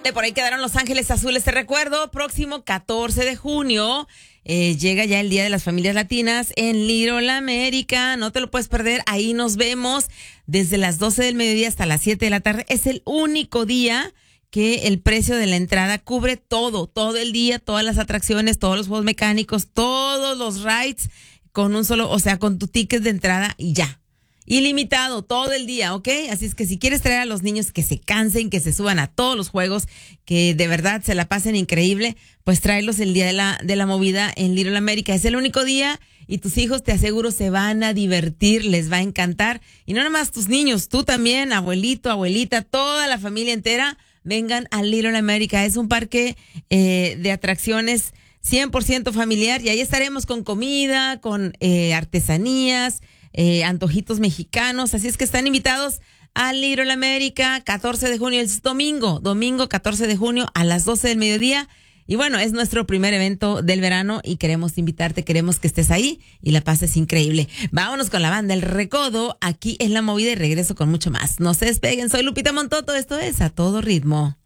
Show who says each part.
Speaker 1: Por ahí quedaron Los Ángeles Azules, te recuerdo, próximo 14 de junio llega ya el Día de las Familias Latinas en Little America, no te lo puedes perder, ahí nos vemos desde las 12 del mediodía hasta las 7 de la tarde, es el único día que el precio de la entrada cubre todo el día, todas las atracciones, todos los juegos mecánicos, todos los rides, con un solo, o sea, con tu ticket de entrada y ya. Ilimitado, todo el día, ¿ok? Así es que si quieres traer a los niños que se cansen, que se suban a todos los juegos, que de verdad se la pasen increíble, pues tráelos el día de la movida en Little America. Es el único día y tus hijos, te aseguro, se van a divertir, les va a encantar. Y no nada más tus niños, tú también, abuelito, abuelita, toda la familia entera, vengan a Little America. Es un parque de atracciones 100% familiar y ahí estaremos con comida, con artesanías, antojitos mexicanos, así es que están invitados a Little America, 14 de junio, es domingo 14 de junio a las 12 del mediodía. Y bueno, es nuestro primer evento del verano y queremos invitarte, queremos que estés ahí y la pases increíble. Vámonos con la banda El Recodo, aquí en La Movida y regreso con mucho más. No se despeguen, soy Lupita Montoto, esto es A Todo Ritmo.